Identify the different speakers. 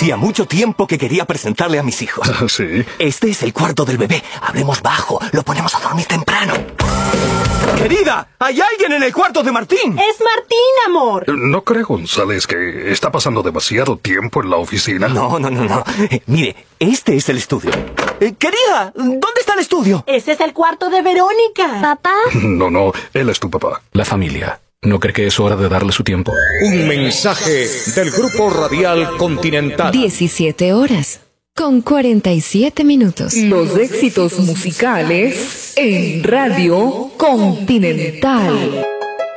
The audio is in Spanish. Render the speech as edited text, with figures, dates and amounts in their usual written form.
Speaker 1: Hacía mucho tiempo que quería presentarle a mis hijos.
Speaker 2: ¿Sí?
Speaker 1: Este es el cuarto del bebé. Hablemos bajo. Lo ponemos a dormir temprano. ¡Querida! ¡Hay alguien en el cuarto de Martín!
Speaker 3: ¡Es Martín, amor!
Speaker 2: ¿No cree, González, que está pasando demasiado tiempo en la oficina?
Speaker 1: No. Mire, este es el estudio. Querida, ¿dónde está el estudio?
Speaker 3: Ese es el cuarto de Verónica.
Speaker 4: ¿Papá?
Speaker 2: No, él es tu papá.
Speaker 5: La familia. ¿No cree que es hora de darle su tiempo?
Speaker 6: Un mensaje del Grupo Radial Continental.
Speaker 7: 17 horas con 47 minutos.
Speaker 8: Los éxitos musicales en Radio Continental.